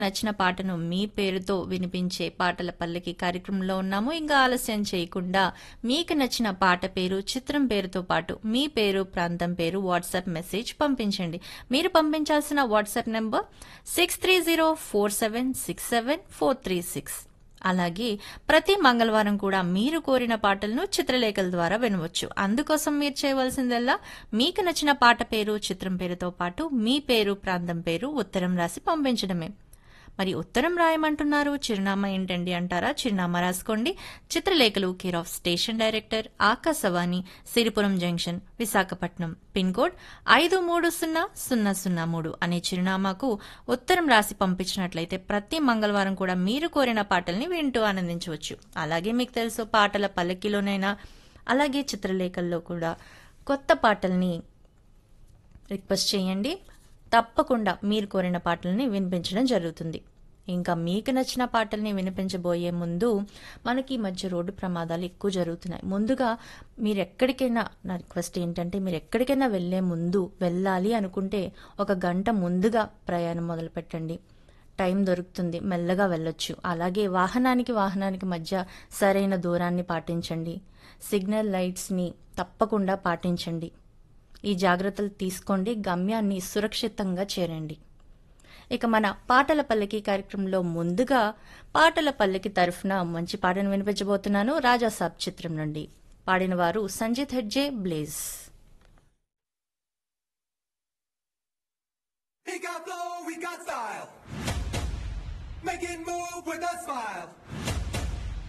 నచ్చిన పాటను మీ పేరుతో వినిపించే పాటల పల్లకి కార్యక్రమంలో ఉన్నాము. ఇంకా ఆలస్యం చేయకుండా మీకు నచ్చిన పాట పేరు, చిత్రం పేరుతో పాటు మీ పేరు, ప్రాంతం పేరు వాట్సాప్ మెసేజ్ పంపించండి. మీరు పంపించాల్సిన వాట్సాప్ నెంబర్ 6304767436. అలాగే ప్రతి మంగళవారం కూడా మీరు కోరిన పాటలను చిత్రలేఖల ద్వారా వినవచ్చు. అందుకోసం మీరు చేయవలసిందల్లా మీకు నచ్చిన పాట పేరు, చిత్రం పేరుతో పాటు మీ పేరు, ప్రాంతం పేరు ఉత్తరం రాసి పంపించడమే. మరి ఉత్తరం రాయమంటున్నారు, చిరునామా ఏంటండి అంటారా? చిరునామా రాసుకోండి. చిత్రలేఖలు, care of station director, Akashvani, Siripuram junction, Visakhapatnam. Pin code 530003 అనే చిరునామాకు ఉత్తరం రాసి పంపించినట్లయితే ప్రతి మంగళవారం కూడా మీరు కోరిన పాటల్ని వింటూ ఆనందించవచ్చు. అలాగే మీకు తెలుసు, పాటల పల్లకిలోనైనా అలాగే చిత్రలేఖల్లో కూడా కొత్త పాటల్ని రిక్వెస్ట్ చేయండి. తప్పకుండా మీరు కోరిన పాటల్ని వినిపించడం జరుగుతుంది. ఇంకా మీకు నచ్చిన పాటల్ని వినిపించబోయే ముందు మనకి ఈ మధ్య రోడ్డు ప్రమాదాలు ఎక్కువ జరుగుతున్నాయి. ముందుగా మీరు ఎక్కడికైనా, నా రిక్వెస్ట్ ఏంటంటే, మీరు ఎక్కడికైనా వెళ్లే ముందు, వెళ్ళాలి అనుకుంటే 1 గంట ముందుగా ప్రయాణం మొదలు పెట్టండి. టైం దొరుకుతుంది, మెల్లగా వెళ్ళొచ్చు. అలాగే వాహనానికి మధ్య సరైన దూరాన్ని పాటించండి. సిగ్నల్ లైట్స్ని తప్పకుండా పాటించండి. ఈ జాగ్రత్తలు తీసుకోండి, గమ్యాన్ని సురక్షితంగా చేరండి. ఇక మన పాటల పల్లకి కార్యక్రమంలో ముందుగా పాటల పల్లకి తరఫున మంచి పాటను వినిపించబోతున్నాను. రాజాసాబ్ చిత్రం నుండి. పాడిన వారు Sanjit హెడ్జే, blaze. He got flow, we got style. Make it move with a smile.